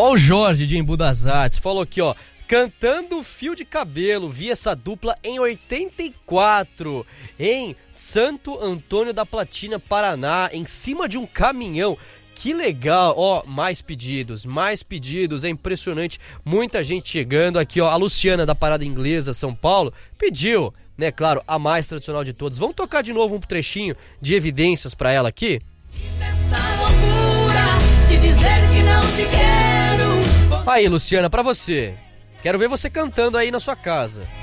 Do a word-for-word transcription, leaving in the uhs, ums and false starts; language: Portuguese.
Ó o Jorge de Embu das Artes, falou aqui, ó. Cantando Fio de Cabelo, vi essa dupla em oitenta e quatro, em Santo Antônio da Platina, Paraná, em cima de um caminhão. Que legal, ó, mais pedidos, mais pedidos, é impressionante, muita gente chegando aqui, ó, a Luciana da Parada Inglesa, São Paulo, pediu, né, claro, a mais tradicional de todas. Vamos tocar de novo um trechinho de Evidências pra ela aqui? De dizer que não te quero. Aí, Luciana, pra você. Quero ver você cantando aí na sua casa.